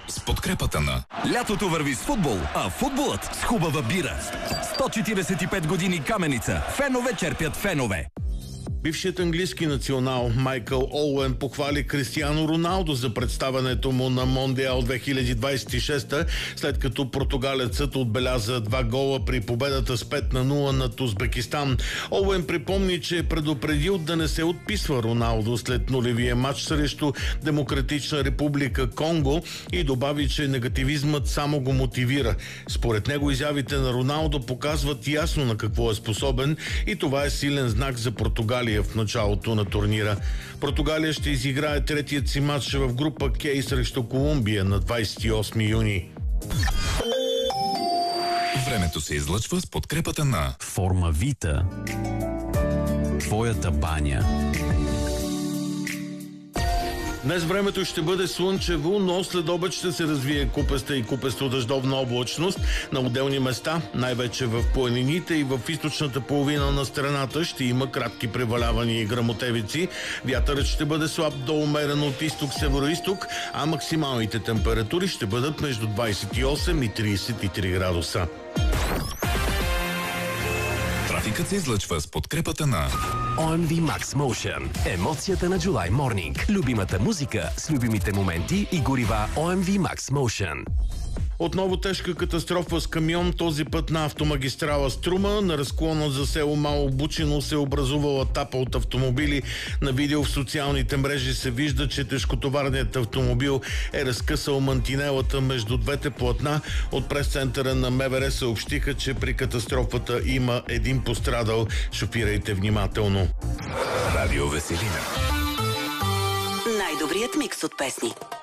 с подкрепата на... Лятото върви с футбол, а футболът с хубава бира. 145 години Каменица. Фенове черпят фенове. Бившият английски национал Майкъл Оуен похвали Кристиано Роналдо за представянето му на Мондиал 2026, след като португалецът отбеляза 2 гола при победата с 5-0 над Узбекистан. Оуен припомни, че е предупредил да не се отписва Роналдо след нулевия матч срещу Демократична република Конго и добави, че негативизмът само го мотивира. Според него изявите на Роналдо показват ясно на какво е способен и това е силен знак за Португалия в началото на турнира. Португалия ще изиграе третият си матч в група К срещу Колумбия на 28 юни. Времето се излъчва с подкрепата на Формавита. Твоята баня. Днес времето ще бъде слънчево, но след обед ще се развие купеста и купесто-дъждовна облачност. На отделни места, най-вече в планините и в източната половина на страната, ще има кратки превалявания и гръмотевици. Вятърът ще бъде слаб до умерен от изток-североизток, а максималните температури ще бъдат между 28 и 33 градуса. Трафикът се излъчва с подкрепата на OMV Max Motion. Емоцията на July Morning. Любимата музика с любимите моменти и горива OMV Max Motion. Отново тежка катастрофа с камион, този път на автомагистрала Струма. На разклона за село Мало Бучино се образувала тапа от автомобили. На видео в социалните мрежи се вижда, че тежкотоварният автомобил е разкъсал мантинелата между двете платна. От пресцентъра на МВР съобщиха, че при катастрофата има един пострадал. Шофирайте внимателно. Радио Веселина. Най-добрият микс от песни.